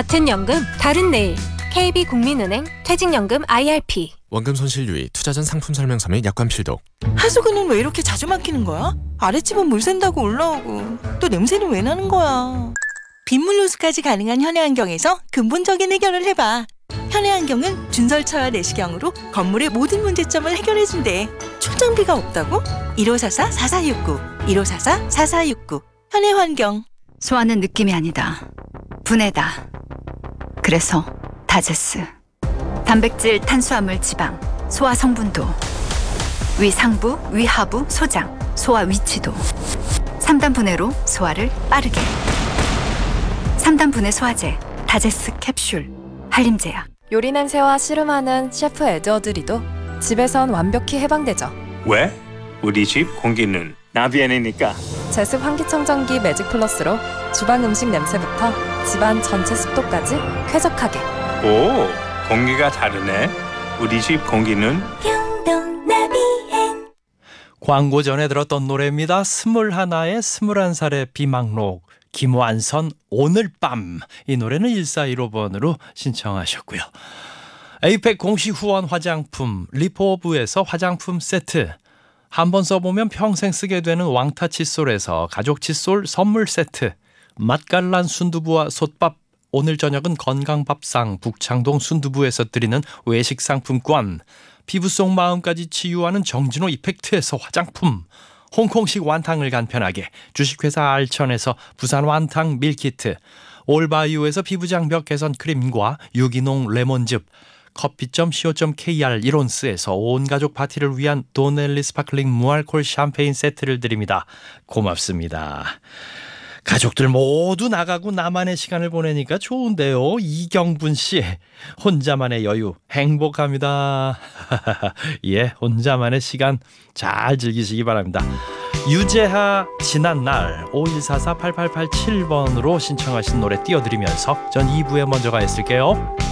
같은 연금, 다른 내일. KB국민은행 퇴직연금 IRP. 원금 손실 유의, 투자 전 상품 설명서 및 약관 필독. 하수구는 왜 이렇게 자주 막히는 거야? 아랫집은 물 샌다고 올라오고 또 냄새는 왜 나는 거야? 빗물 누수까지 가능한 현해환경에서 근본적인 해결을 해봐. 현해환경은 준설차와 내시경으로 건물의 모든 문제점을 해결해준대. 출장비가 없다고? 1544-4469 1544-4469 현해환경. 소화는 느낌이 아니다. 분해다. 그래서 다제스. 단백질, 탄수화물, 지방, 소화 성분도, 위 상부, 위 하부, 소장, 소화 위치도 3단 분해로 소화를 빠르게. 3단 분해 소화제, 다제스 캡슐, 한림제약. 요리 냄새와 씨름하는 셰프 에드워드리도 집에선 완벽히 해방되죠. 왜? 우리 집 공기는 나비엔이니까. 제습 환기청정기 매직 플러스로 주방 음식 냄새부터 집안 전체 습도까지 쾌적하게. 오, 공기가 다르네. 우리 집 공기는 광고 전에 들었던 노래입니다. 21의 21살의 비망록, 김완선 오늘 밤. 이 노래는 1415번으로 신청하셨고요. 에이펙 공식 후원 화장품 리포브에서 화장품 세트, 한번 써보면 평생 쓰게 되는 왕타 칫솔에서 가족 칫솔 선물 세트, 맛깔난 순두부와 솥밥, 오늘 저녁은 건강밥상 북창동 순두부에서 드리는 외식 상품권, 피부 속 마음까지 치유하는 정진호 이펙트에서 화장품, 홍콩식 완탕을 간편하게 주식회사 알천에서 부산 완탕 밀키트, 올바이오에서 피부장벽 개선 크림과 유기농 레몬즙, 커피.co.kr 이론스에서 온가족 파티를 위한 도넬리 스파클링 무알콜 샴페인 세트를 드립니다. 고맙습니다. 가족들 모두 나가고 나만의 시간을 보내니까 좋은데요. 이경분 씨, 혼자만의 여유 행복합니다. 예, 혼자만의 시간 잘 즐기시기 바랍니다. 유재하 지난날 5144-8887번으로 신청하신 노래 띄워드리면서 전 2부에 먼저 가 있을게요.